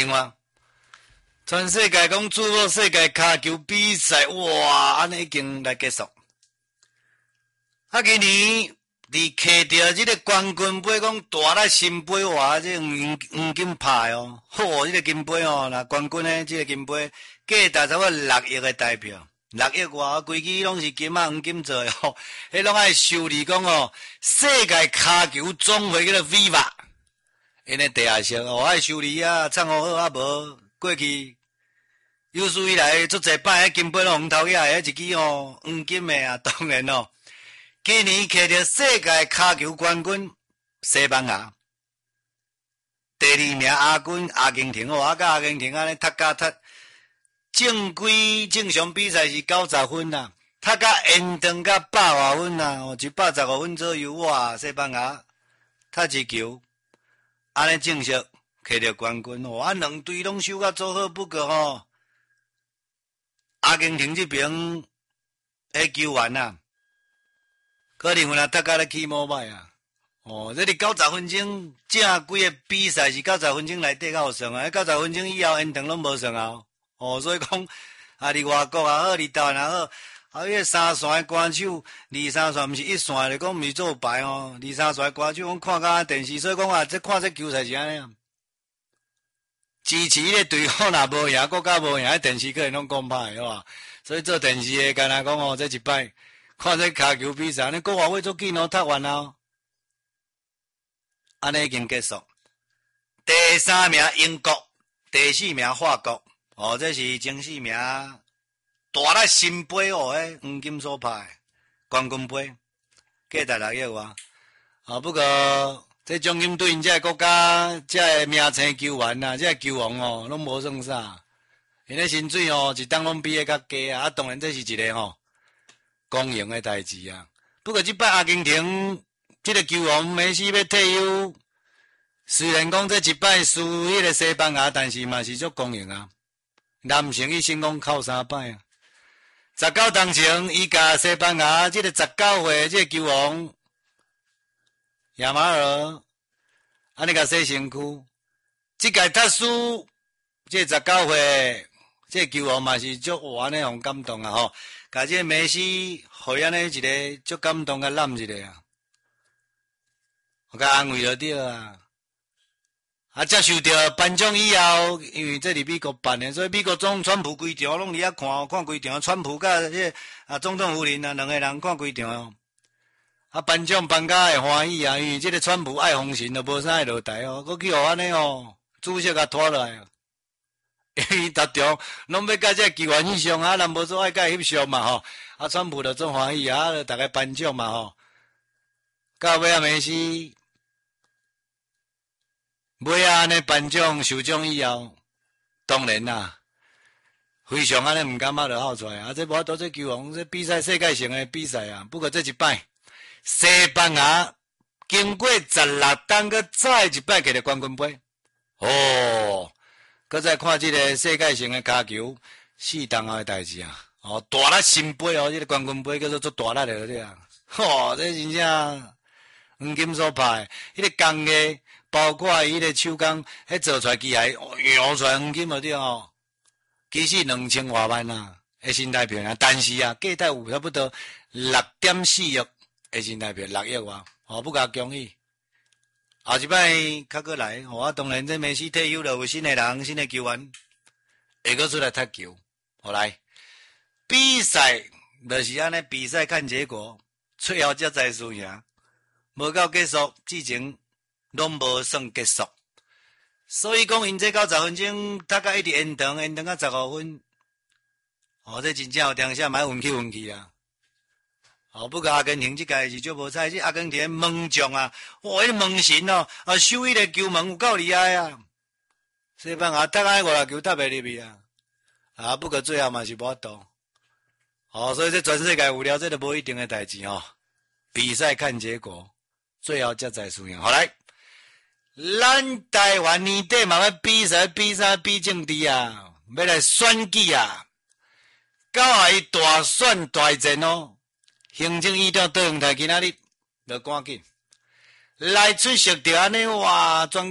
另外，全世界讲主要世界骹球比赛，哇，安尼已经来结束。今年伫摕着即个冠军杯，讲大力新杯哇，即黄金牌哦，好，即个金杯哦，那冠军诶，即个金杯价值差不多6亿诶台票，6亿外，规支拢是金啊黄金做诶吼，迄拢爱修理讲哦，世界骹球总会叫做 Viva， 因诶地下室哦爱修理啊，创好好啊无过去。有史以来，足侪摆迄金杯拢红头遐，迄一支哦黄金诶啊，当然哦。今年摕到世界骹球冠军，西班牙第2名亚军阿根廷哦，甲阿根廷安尼踢甲踢，正规正常比赛是90分啦，踢甲延长甲100外分啦，哦115分左右哇，西班牙踢一球，安尼正式摕到冠军哦，啊两队拢守甲做好，不过吼，阿根廷这边迄球员啊。可能有人大家咧起毛歹啊！哦，这里90分钟，正规个比赛是90分钟内底才有算啊，90分钟以后延长拢无算啊！哦，所以讲啊，伫外国啊好，伫台湾也好，啊，迄3线的歌手，2、3线毋是1线的，讲毋是做牌哦，2、3线的歌手，讲看甲电视，所以讲啊，看这球赛是安尼啊。支持迄个队伍若无赢，国家无赢，电视可能拢讲歹，好吧？所以做电视的，干那讲哦，这一摆。看这骹球比赛，你国外会做紧哦，踢完啊，安尼已经结束。第3名英国，第4名法国，哦，这是前4名大力新杯哦，迄黄金所拍冠军杯，价值6亿外。不过这奖金对因这国家这名称球员啊，这球王哦，拢无算啥，因咧薪水哦，一档拢比迄较低啊。当然这是一个吼。公营的代志啊，不过即摆阿根廷即个球王梅西要退休，虽然讲这一摆输迄个西班牙，但是嘛是足公营啊。男性伊先讲靠3摆啊，19当前伊甲西班牙即个19岁即个球王亚马尔，安尼甲洗身躯，即届踢输即个19岁即个球王嘛是足有安尼互感动啊吼。甲这梅西，互伊安尼一个足感动甲揽一个啊，我甲安慰就对啊。接受到颁奖以后，因为这伫美国办的，所以美国总川普规场拢伫遐看，看规场。川普甲这总统夫人啊，两个人看规场。颁奖颁甲会欢喜啊，因为这个川普爱风神，就无啥会落台哦。佮去互安尼哦，主席甲拖落来啊。因为逐场拢要甲这球员翕相啊，人无做爱甲伊翕相嘛吼，川普就做欢喜啊，就逐个颁奖嘛吼。到尾梅西，尾安尼颁奖受奖以后，当然啦，非常安尼毋敢就哭出来啊！这无法度，这球王这比赛世界性的比赛啊，不过这一摆西班牙经过16档个再一摆摕着冠军杯，哦。搁再看这个世界性的骹球4档后的代志啊！哦，大力新杯哦，这个冠军杯叫做做大力的对啊！吼，这真正黄金所拍，迄个工艺，包括伊个手工，迄做出来机械，摇出来黄金了对哦。其实2000多万啊，的新台币啊，但是啊，价值有差不多6.4亿的新台币，6亿外，哦，不甲恭喜。后一摆较过来，当然这梅西退休了，有新的人、新的球员会搁出来踢球。好来，比赛就是安尼，比赛看结果，最后才知输赢。无到结束之前，拢无算结束。所以讲，因这90分钟，踢到一直延长到15分。这真正有当下买运气啊！不过阿根廷这届是足无彩，这阿根廷门将啊，哇，迄门神哦，守迄个球门有够厉害啊！西班牙踢安尼5-6球踢袂入去啊！不过最后嘛是无法度。所以这全世界有了，这都无一定的代志哦。比赛看结果，最后才知输赢。好来，咱台湾年底嘛要比赛比政治啊，要来选举啊，到下伊大选大战哦。行政院长倒台今仔日就赶紧来出席着安尼哇，全国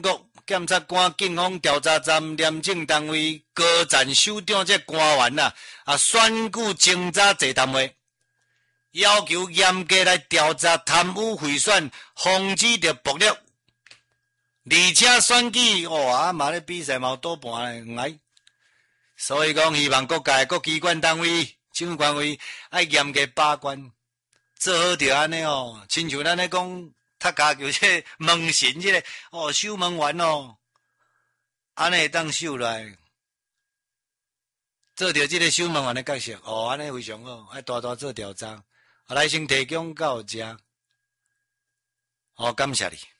检察官、警方调查站、廉政单位、高站首长这官员啦，选举侦查座谈会，要求严格来调查贪污贿选，防止着暴力。而且选举嘛咧比赛嘛有赌盘咧，所以讲希望各界各机关单位、政府单位爱严格把关，做好着安尼亲像咱咧讲。他家叫这门神这个守门员安尼会当守来，做着这个守门员的角色安尼非常好，爱大大做调查，来先提供到这，感谢你。